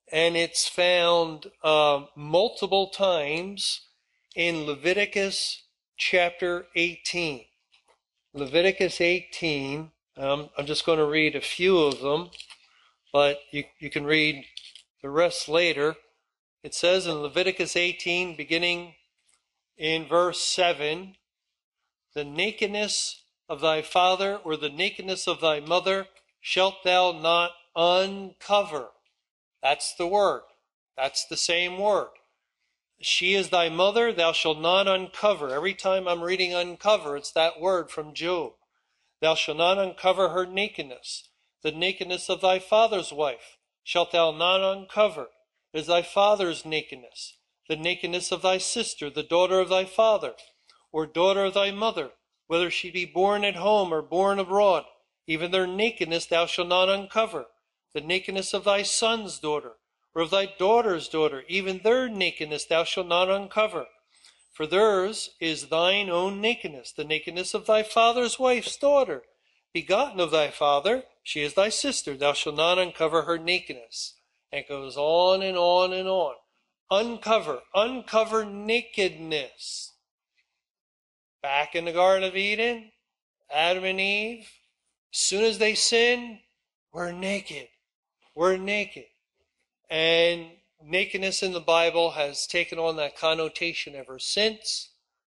and it's found multiple times in Leviticus chapter 18. Leviticus 18, I'm just going to read a few of them, but you can read the rest later. It says in Leviticus 18, beginning in verse 7, the nakedness of thy father or the nakedness of thy mother shalt thou not uncover. That's the word. That's the same word. She is thy mother, thou shalt not uncover. Every time I'm reading uncover, it's that word from Job. Thou shalt not uncover her nakedness. The nakedness of thy father's wife shalt thou not uncover. It is thy father's nakedness. The nakedness of thy sister, the daughter of thy father, or daughter of thy mother, whether she be born at home or born abroad, even their nakedness thou shalt not uncover. The nakedness of thy son's daughter, or of thy daughter's daughter, even their nakedness thou shalt not uncover. For theirs is thine own nakedness, the nakedness of thy father's wife's daughter, begotten of thy father, she is thy sister, thou shalt not uncover her nakedness. And it goes on and on and on. Uncover nakedness. Back in the Garden of Eden, Adam and Eve, as soon as they sin, we're naked. We're naked. And nakedness in the Bible has taken on that connotation ever since.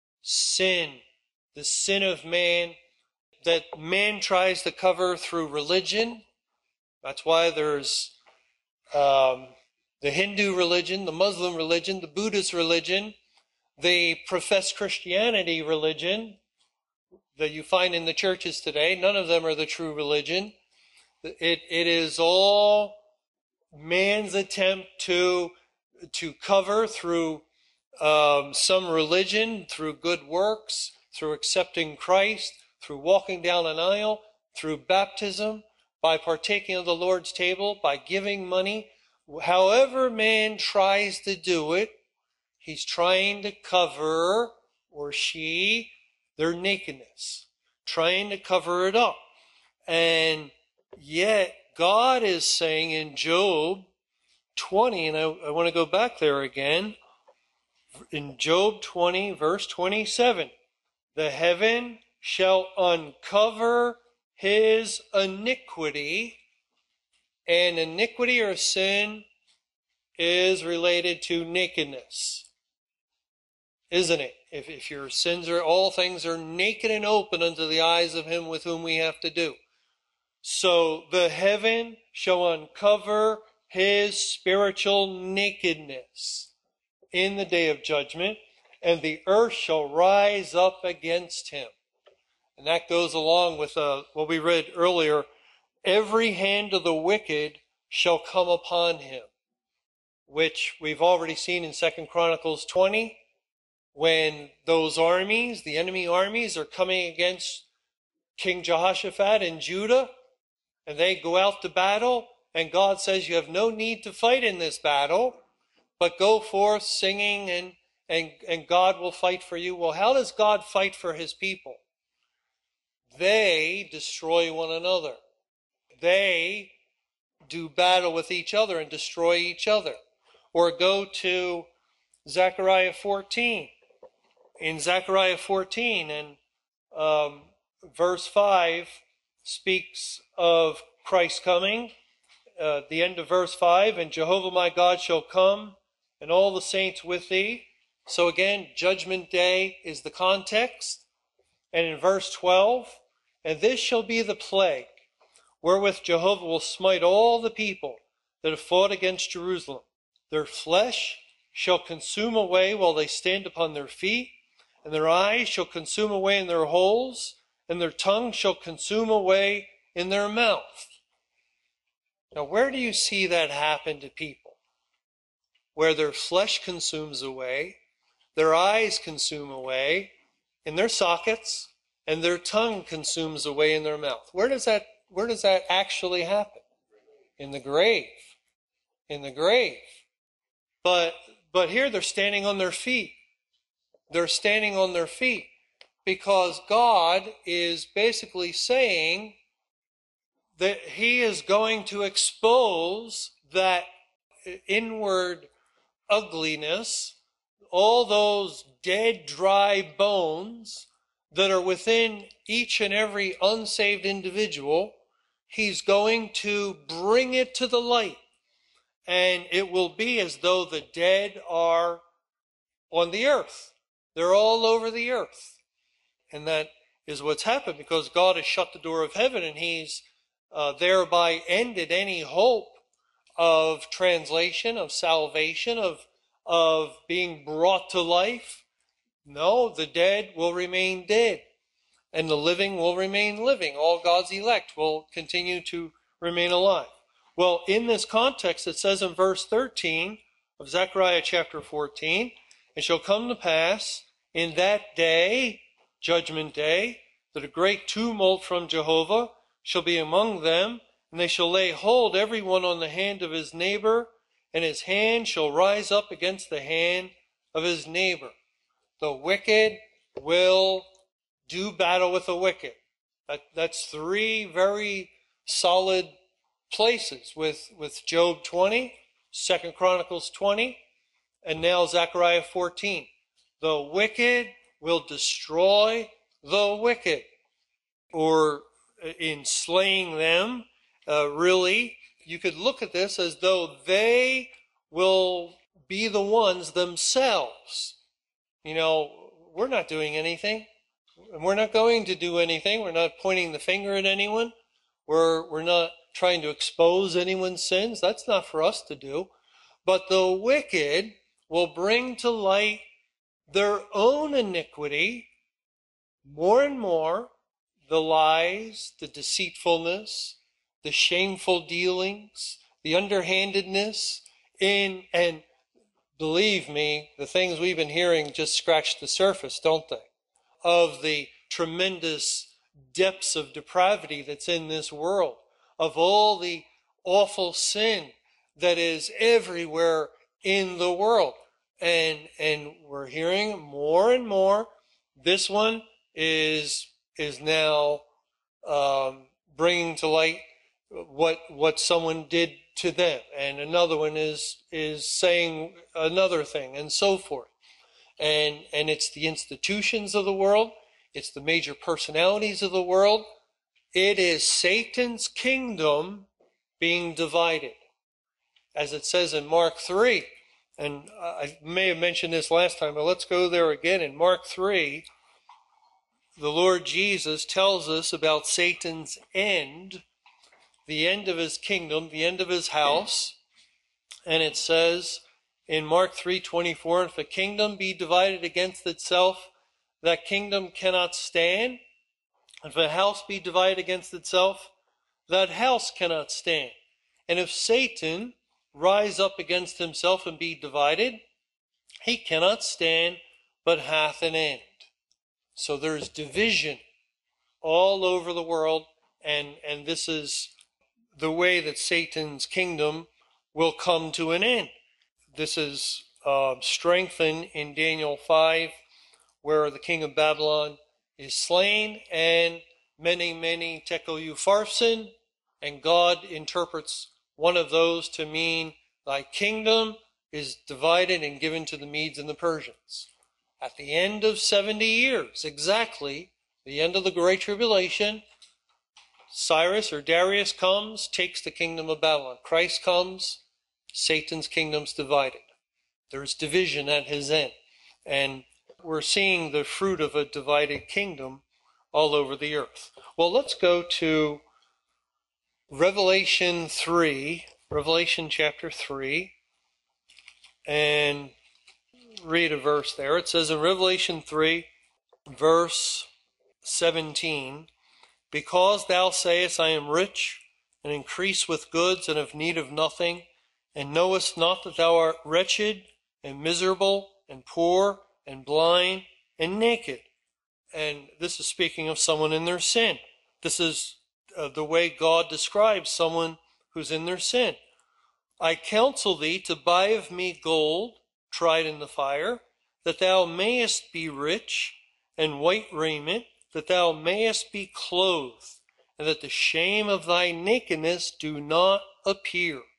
Sin, the sin of man, that man tries to cover through religion. That's why there's the Hindu religion, the Muslim religion, the Buddhist religion, the professed Christianity religion that you find in the churches today. None of them are the true religion. It is all man's attempt to cover through some religion, through good works, through accepting Christ, through walking down an aisle, through baptism, by partaking of the Lord's table, by giving money. However man tries to do it, he's trying to cover, or she, their nakedness, trying to cover it up. And yet God is saying in Job 20, and I want to go back there again, in Job 20, verse 27, the heaven shall uncover his iniquity, and iniquity or sin is related to nakedness, isn't it? If your sins are, all things are naked and open unto the eyes of him with whom we have to do. So the heaven shall uncover his spiritual nakedness in the day of judgment, and the earth shall rise up against him. And that goes along with what we read earlier. Every hand of the wicked shall come upon him, which we've already seen in 2 Chronicles 20, when those armies, the enemy armies, are coming against King Jehoshaphat in Judah, and they go out to battle, and God says, you have no need to fight in this battle, but go forth singing, and God will fight for you. Well, how does God fight for his people? They destroy one another. They do battle with each other and destroy each other. Or go to Zechariah 14. In Zechariah 14, and verse 5 speaks of Christ coming. The end of verse 5, and Jehovah my God shall come, and all the saints with thee. So again, judgment day is the context. And in verse 12, and this shall be the plague, wherewith Jehovah will smite all the people that have fought against Jerusalem. Their flesh shall consume away while they stand upon their feet, and their eyes shall consume away in their holes, and their tongue shall consume away in their mouth. Now, where do you see that happen to people? Where their flesh consumes away, their eyes consume away in their sockets, and their tongue consumes away in their mouth. Where does that actually happen? In the grave. In the grave. But here they're standing on their feet. They're standing on their feet because God is basically saying that he is going to expose that inward ugliness, all those dead, dry bones that are within each and every unsaved individual, he's going to bring it to the light. And it will be as though the dead are on the earth. They're all over the earth. And that is what's happened because God has shut the door of heaven, and he's thereby ended any hope of translation, of salvation, of being brought to life. No, the dead will remain dead, and the living will remain living. All God's elect will continue to remain alive. Well, in this context, it says in verse 13 of Zechariah chapter 14, "It shall come to pass in that day, judgment day, that a great tumult from Jehovah shall be among them, and they shall lay hold every one on the hand of his neighbor, and his hand shall rise up against the hand of his neighbor." The wicked will do battle with the wicked. That's three very solid places with Job 20, 2 Chronicles 20, and now Zechariah 14. The wicked will destroy the wicked, or in slaying them, really, you could look at this as though they will be the ones themselves. You know, we're not doing anything, and we're not going to do anything. We're not pointing the finger at anyone. We're not trying to expose anyone's sins. That's not for us to do. But the wicked will bring to light their own iniquity more and more, the lies, the deceitfulness, the shameful dealings, the underhandedness, and believe me, the things we've been hearing just scratch the surface, don't they? Of the tremendous depths of depravity that's in this world, of all the awful sin that is everywhere in the world. And we're hearing more and more. This one is now bringing to light what someone did to them, and another one is saying another thing, and so forth. And it's the institutions of the world. It's the major personalities of the world. It is Satan's kingdom being divided. As it says in Mark 3, and I may have mentioned this last time, but let's go there again. In Mark 3, the Lord Jesus tells us about Satan's end, the end of his kingdom, the end of his house. And it says in Mark 3:24, "If a kingdom be divided against itself, that kingdom cannot stand. If a house be divided against itself, that house cannot stand. And if Satan rise up against himself and be divided, he cannot stand, but hath an end." So there's division all over the world, and this is the way that Satan's kingdom will come to an end. This is strengthened in Daniel 5, where the king of Babylon is slain, and many tekel-upharsin, and God interprets one of those to mean thy kingdom is divided and given to the Medes and the Persians. At the end of 70 years, exactly, the end of the Great Tribulation, Cyrus or Darius comes, takes the kingdom of Babylon. Christ comes, Satan's kingdom's divided. There's division at his end. And we're seeing the fruit of a divided kingdom all over the earth. Well, let's go to Revelation 3, Revelation chapter 3, and read a verse there. It says in Revelation 3, verse 17, "Because thou sayest, I am rich, and increase with goods, and have need of nothing, and knowest not that thou art wretched, and miserable, and poor, and blind, and naked." And this is speaking of someone in their sin. This is the way God describes someone who's in their sin. "I counsel thee to buy of me gold, tried in the fire, that thou mayest be rich, and white raiment, that thou mayest be clothed, and that the shame of thy nakedness do not appear,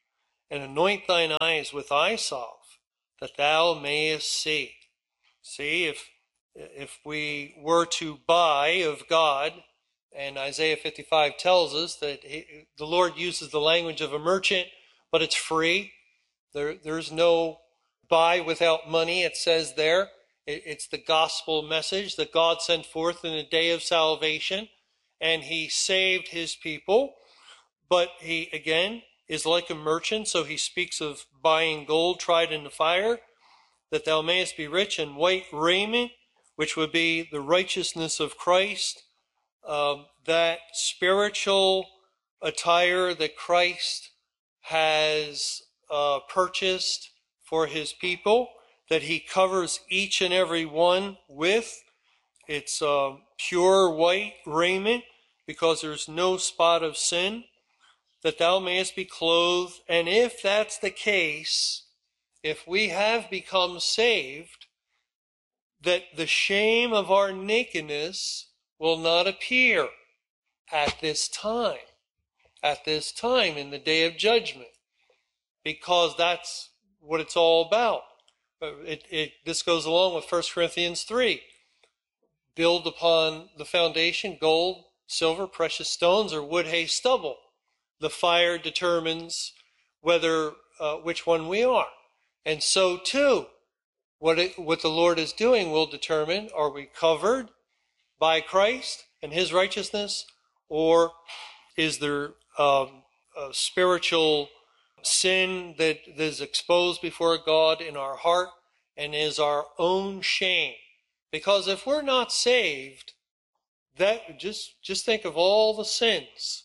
and anoint thine eyes with eye salve, that thou mayest see. See, if we were to buy of God, and Isaiah 55 tells us that the Lord uses the language of a merchant, but it's free. There's no buy without money, it says there. It's the gospel message that God sent forth in the day of salvation, and he saved his people. But he, again, is like a merchant, so he speaks of buying gold tried in the fire, that thou mayest be rich in white raiment, which would be the righteousness of Christ, that spiritual attire that Christ has purchased for his people, that he covers each and every one with. It's pure white raiment, because there's no spot of sin, that thou mayest be clothed. And if that's the case, if we have become saved, that the shame of our nakedness will not appear at this time in the day of judgment, because that's what it's all about. This goes along with 1 Corinthians 3. Build upon the foundation gold, silver, precious stones, or wood, hay, stubble. The fire determines whether which one we are. And so too, what the Lord is doing will determine, are we covered by Christ and his righteousness, or is there a spiritual sin that is exposed before God in our heart and is our own shame? Because if we're not saved, that just think of all the sins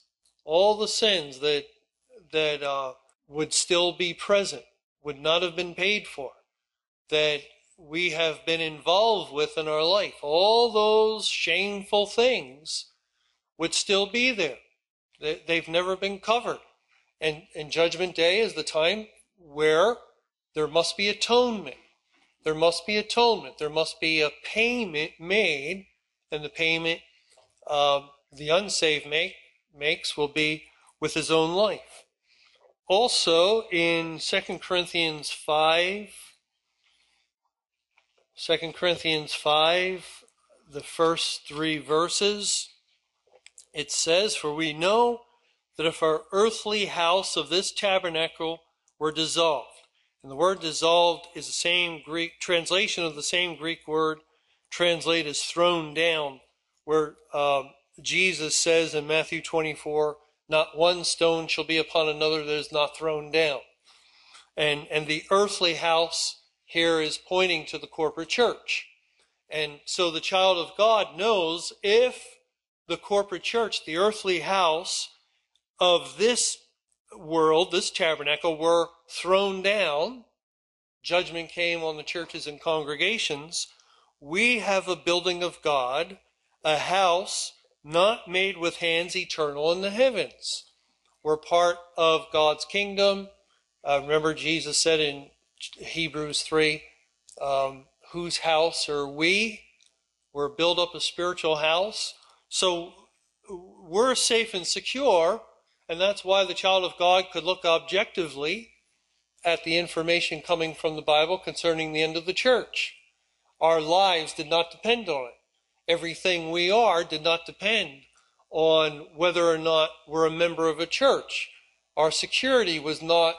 that would still be present, would not have been paid for, that we have been involved with in our life. All those shameful things would still be there. They've never been covered. And Judgment Day is the time where there must be atonement. There must be atonement. There must be a payment made, and the payment the unsaved makes will be with his own life. Also, in 2 Corinthians 5, the first 3 verses, it says, "For we know that if our earthly house of this tabernacle were dissolved," and the word dissolved is the same Greek translation of the same Greek word translated as thrown down, where Jesus says in Matthew 24, "Not one stone shall be upon another that is not thrown down." And the earthly house here is pointing to the corporate church. And so the child of God knows, if the corporate church, the earthly house of this world, this tabernacle, were thrown down, judgment came on the churches and congregations, we have a building of God, a house not made with hands, eternal in the heavens. We're part of God's kingdom. Remember Jesus said in Hebrews 3, whose house are we? We're built up a spiritual house. So we're safe and secure, and that's why the child of God could look objectively at the information coming from the Bible concerning the end of the church. Our lives did not depend on it. Everything we are did not depend on whether or not we're a member of a church. Our security was not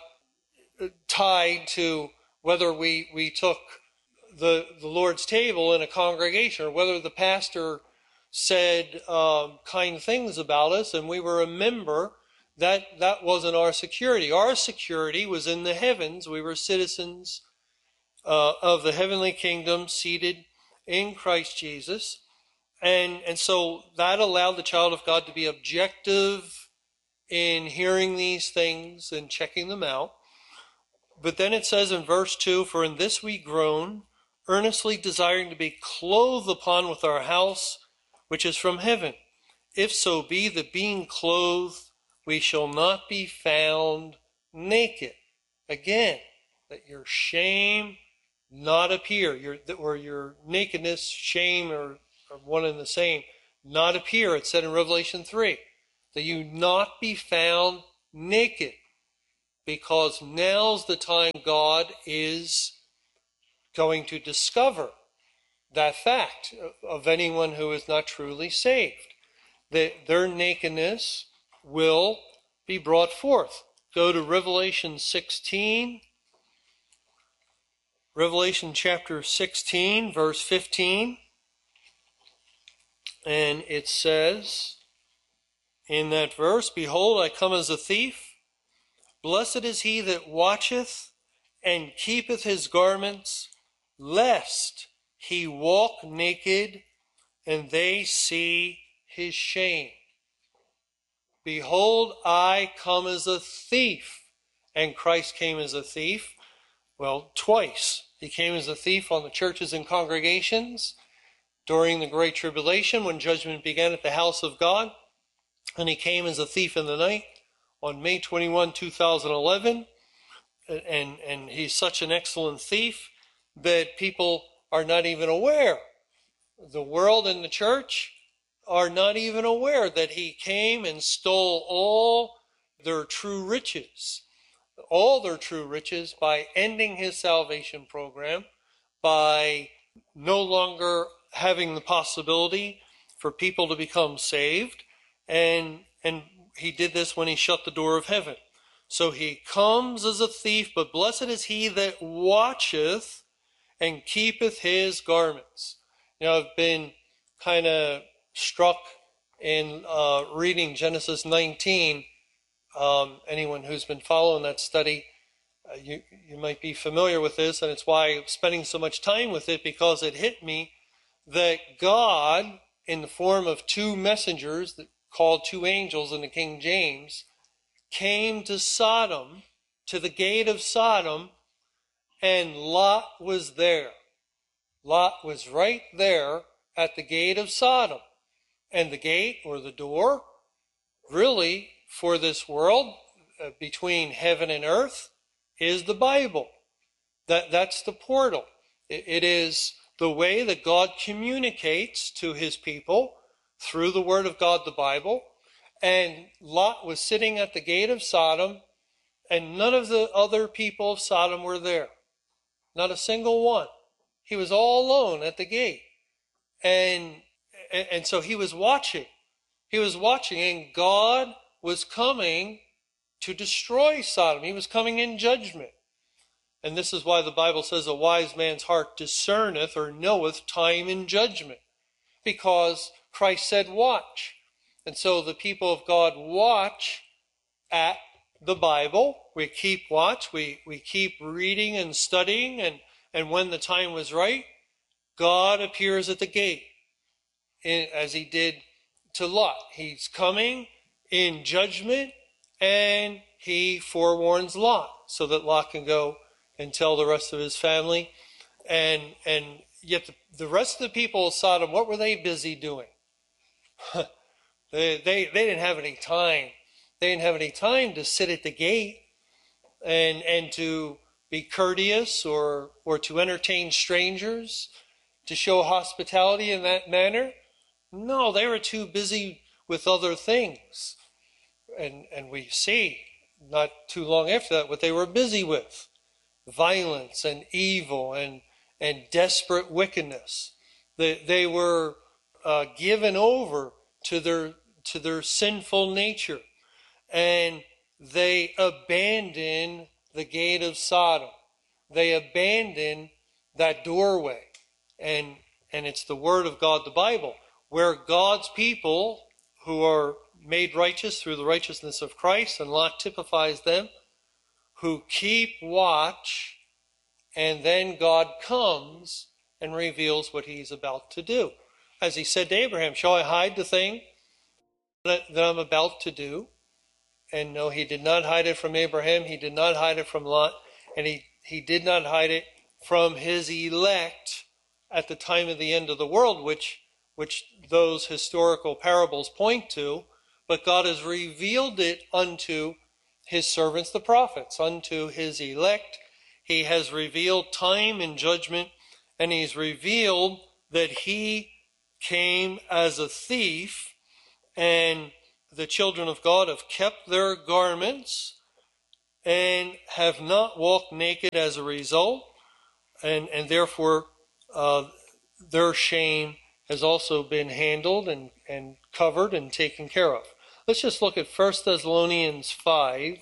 tied to whether we took the Lord's table in a congregation, or whether the pastor said kind things about us and we were a member. That wasn't our security. Our security was in the heavens. We were citizens of the heavenly kingdom, seated in Christ Jesus. And so that allowed the child of God to be objective in hearing these things and checking them out. But then it says in verse 2, "For in this we groan, earnestly desiring to be clothed upon with our house, which is from heaven. If so be that being clothed, we shall not be found naked." Again, that your shame not appear, your nakedness, shame, are one and the same, not appear. It said in Revelation 3, that you not be found naked. because now's the time God is going to discover that fact of anyone who is not truly saved, that their nakedness will be brought forth. Go to Revelation 16, Revelation chapter 16, verse 15, and it says in that verse, "Behold, I come as a thief. Blessed is he that watcheth and keepeth his garments, lest he walk naked and they see his shame. Behold, I come as a thief." And Christ came as a thief. Well, twice. He came as a thief on the churches and congregations during the Great Tribulation when judgment began at the house of God. And he came as a thief in the night on May 21, 2011. And he's such an excellent thief that people are not even aware. The world and the church are not even aware that he came and stole all their true riches by ending his salvation program, by no longer having the possibility for people to become saved. And he did this when he shut the door of heaven. So he comes as a thief, but blessed is he that watcheth and keepeth his garments. You know, I've been kind of struck in reading Genesis 19. Anyone who's been following that study, you might be familiar with this, and it's why I'm spending so much time with it, because it hit me that God, in the form of two messengers called two angels in the King James, came to Sodom, to the gate of Sodom, and Lot was there. Lot was right there at the gate of Sodom. And the gate, or the door, really, for this world, between heaven and earth, is the Bible. That's the portal. It is the way that God communicates to his people through the Word of God, the Bible. And Lot was sitting at the gate of Sodom, and none of the other people of Sodom were there. Not a single one. He was all alone at the gate. And so he was watching. He was watching, and God was coming to destroy Sodom. He was coming in judgment. And this is why the Bible says a wise man's heart discerneth or knoweth time and judgment. Because Christ said, watch. And so the people of God watch at the Bible. We keep watch. We keep reading and studying. And when the time was right, God appears at the gate, as he did to Lot. He's coming in judgment, and he forewarns Lot so that Lot can go and tell the rest of his family. And yet the rest of the people of Sodom, what were they busy doing? They didn't have any time. They didn't have any time to sit at the gate and to be courteous or to entertain strangers, to show hospitality in that manner. No, they were too busy with other things. And we see, not too long after that, what they were busy with. Violence and evil and desperate wickedness. They were given over to their sinful nature. And they abandoned the gate of Sodom. They abandoned that doorway. And it's the Word of God, the Bible, where God's people who are made righteous through the righteousness of Christ, and Lot typifies them, who keep watch, and then God comes and reveals what he's about to do. As he said to Abraham, shall I hide the thing that I'm about to do? And no, he did not hide it from Abraham. He did not hide it from Lot. And he did not hide it from his elect at the time of the end of the world, which those historical parables point to. But God has revealed it unto his servants, the prophets, unto his elect. He has revealed time and judgment, and he's revealed that he came as a thief, and the children of God have kept their garments, and have not walked naked as a result, and therefore their shame has also been handled and covered and taken care of. Let's just look at 1 Thessalonians 5,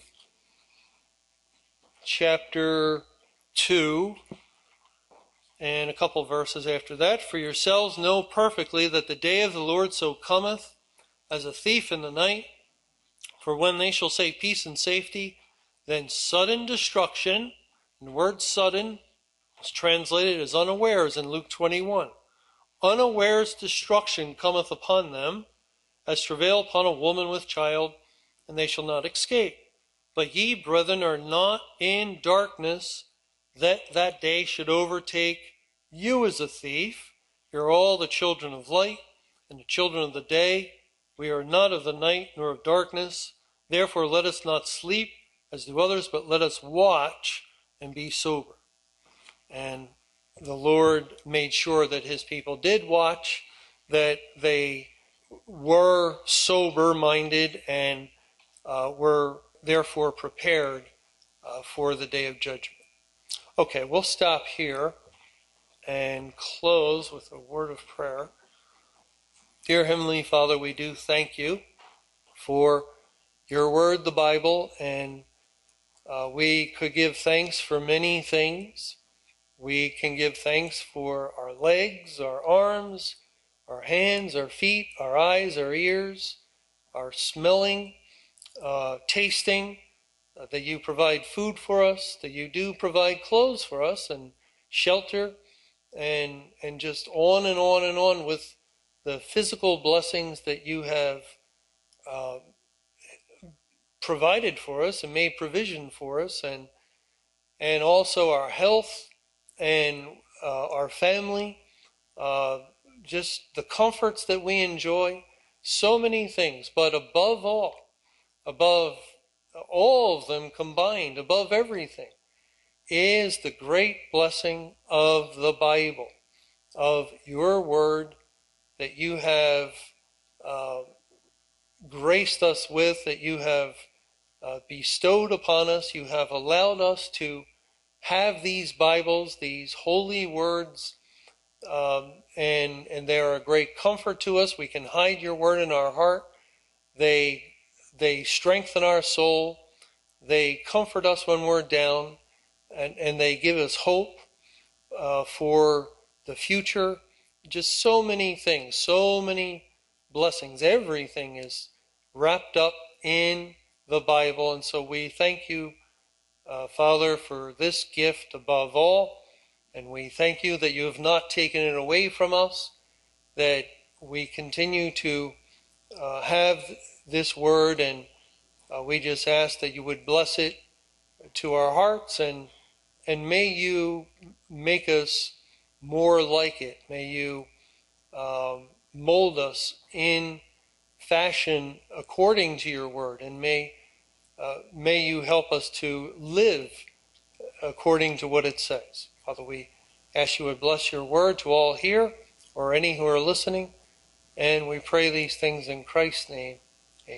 chapter 2, and a couple verses after that. For yourselves know perfectly that the day of the Lord so cometh as a thief in the night. For when they shall say peace and safety, then sudden destruction, and the word sudden is translated as unawares in Luke 21. Unawares destruction cometh upon them, as travail upon a woman with child, and they shall not escape. But ye, brethren, are not in darkness, that day should overtake you as a thief. You are all the children of light, and the children of the day. We are not of the night, nor of darkness. Therefore let us not sleep, as do others, but let us watch and be sober. And the Lord made sure that his people did watch, that they were sober-minded, and were therefore prepared for the day of judgment. Okay, we'll stop here and close with a word of prayer. Dear Heavenly Father, we do thank you for your word, the Bible, and we could give thanks for many things. We can give thanks for our legs, our arms, our hands, our feet, our eyes, our ears, our smelling, tasting, that you provide food for us, that you do provide clothes for us and shelter, and just on and on and on with the physical blessings that you have provided for us and made provision for us, and also our health and our family, just the comforts that we enjoy, so many things. But above all of them combined, above everything, is the great blessing of the Bible, of your word that you have graced us with, that you have bestowed upon us. You have allowed us to have these Bibles, these holy words, and they are a great comfort to us. We can hide your word in our heart. They strengthen our soul. They comfort us when we're down, and they give us hope for the future. Just so many things, so many blessings. Everything is wrapped up in the Bible, and so we thank you, Father, for this gift above all, and we thank you that you have not taken it away from us, that we continue to have this word, and we just ask that you would bless it to our hearts, and may you make us more like it. May you mold us in fashion according to your word, and may you help us to live according to what it says. Father, we ask you would bless your word to all here, or any who are listening, and we pray these things in Christ's name. Amen.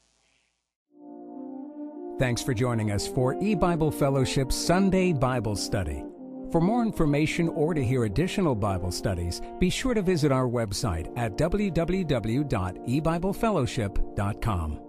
Thanks for joining us for E-Bible Fellowship's Sunday Bible Study. For more information or to hear additional Bible studies, be sure to visit our website at www.ebiblefellowship.com.